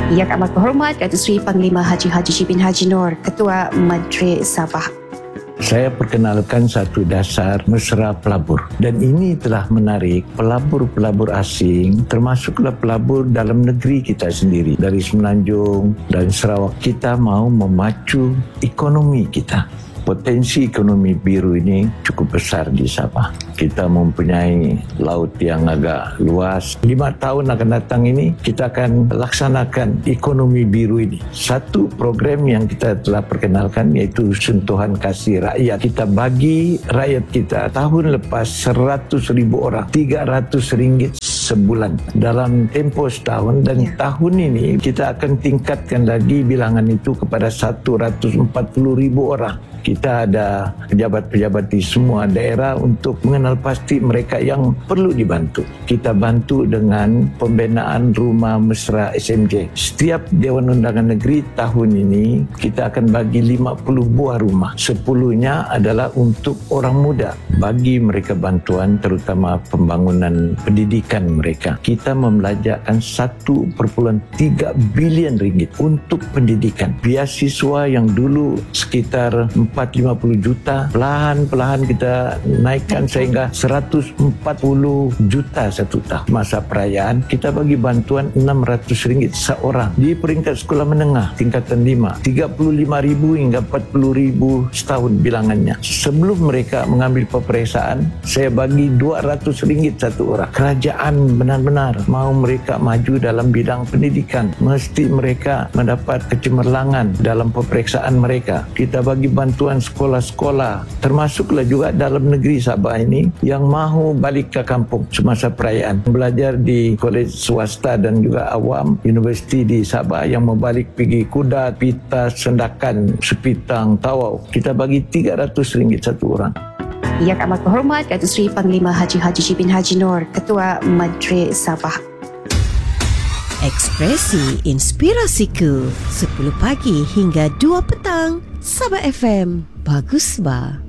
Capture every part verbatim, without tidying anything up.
Yang amat berhormat Datuk Seri Panglima Haji Haji Shibin Haji Noor, Ketua Madrid Sabah. Saya perkenalkan satu dasar mesra pelabur, dan ini telah menarik pelabur-pelabur asing, termasuklah pelabur dalam negeri kita sendiri. Dari Semenanjung dan Sarawak, kita mau memacu ekonomi kita. Potensi ekonomi biru ini cukup besar di Sabah. Kita mempunyai laut yang agak luas. Lima tahun akan datang ini, kita akan laksanakan ekonomi biru ini. Satu program yang kita telah perkenalkan iaitu Sentuhan Kasih Rakyat. Kita bagi rakyat kita tahun lepas seratus ribu orang, tiga ratus ringgit sebulan dalam tempoh setahun, dan ya. Tahun ini kita akan tingkatkan lagi bilangan itu kepada seratus empat puluh ribu orang. Kita ada pejabat-pejabat di semua daerah untuk mengenal pasti mereka yang perlu dibantu. Kita bantu dengan pembinaan rumah mesra S M J. Setiap Dewan Undangan Negeri tahun ini kita akan bagi lima puluh buah rumah. Sepuluhnya adalah untuk orang muda, bagi mereka bantuan terutama pembangunan pendidikan mereka. Kita membelanjakan satu perpuluhan tiga bilion ringgit untuk pendidikan. Beasiswa yang dulu sekitar empat lima puluh juta, perlahan-perlahan kita naikkan sehingga seratus empat puluh juta satu tahun. Masa perayaan kita bagi bantuan enam ratus ringgit seorang. Di peringkat sekolah menengah tingkatan lima, tiga puluh lima ribu hingga empat puluh ribu setahun bilangannya. Sebelum mereka mengambil peperiksaan, saya bagi dua ratus ringgit satu orang. Kerajaan benar-benar mau mereka maju dalam bidang pendidikan. Mesti mereka mendapat kecemerlangan dalam peperiksaan mereka. Kita bagi bantuan sekolah-sekolah, termasuklah juga dalam negeri Sabah ini yang mahu balik ke kampung semasa perayaan, belajar di kolej swasta dan juga awam, universiti di Sabah yang membalik pergi Kudat, Pitas, Sendakan, Sepitang, Tawau. Kita bagi tiga ratus ringgit satu orang. Yang amat berhormat Datuk Seri Panglima Haji Haji Shibin Haji Noor, Ketua Madrid Sabah. Ekspresi Inspirasiku, sepuluh pagi hingga dua petang, Sabah F M, Bagus Ba.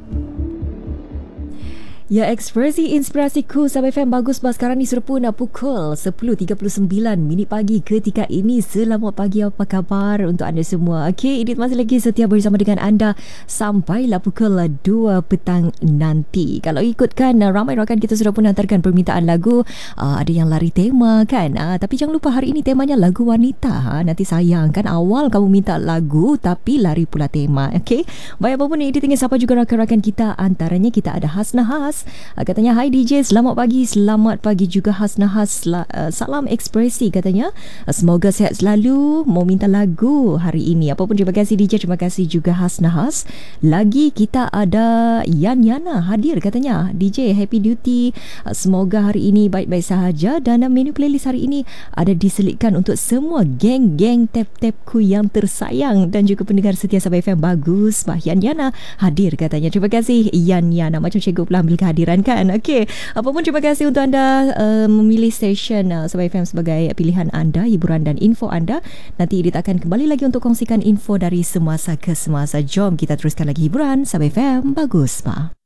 Ya, Ekspresi Inspirasiku Sabah F M, Bagus Ba. Sekarang ni sudah pun dah pukul sepuluh tiga puluh sembilan minit pagi ketika ini. Selamat pagi, apa khabar untuk anda semua? Okey, ini masih lagi setia bersama dengan anda sampailah pukul dua petang nanti. Kalau ikutkan, ramai rakan kita sudah pun hantarkan permintaan lagu. uh, Ada yang lari tema kan, uh, tapi jangan lupa hari ini temanya lagu wanita. ha? Nanti sayang kan, awal kamu minta lagu tapi lari pula tema. Okey, baik, apapun ini tinggal sapa juga rakan-rakan kita. Antaranya kita ada Hasna Has. Katanya, hai D J, selamat pagi. Selamat pagi juga Hasna Has. Salam ekspresi katanya. Semoga sehat selalu. Mau minta lagu hari ini. Apapun, terima kasih D J. Terima kasih juga Hasna Has. Lagi kita ada Yan Yana hadir katanya. D J, happy duty. Semoga hari ini baik-baik sahaja. Dan menu playlist hari ini ada diselitkan untuk semua geng-geng tap-tapku yang tersayang dan juga pendengar setia Sabah F M. Bagus Bah, Yan Yana hadir katanya. Terima kasih Yan Yana. Macam cikgu pula ambil kehadiran kan. Okey, apapun terima kasih untuk anda uh, memilih stesen uh, Sabah F M sebagai pilihan anda, hiburan dan info anda. Nanti Edith akan kembali lagi untuk kongsikan info dari semasa ke semasa. Jom kita teruskan lagi hiburan Sabah F M. Bagus Ba.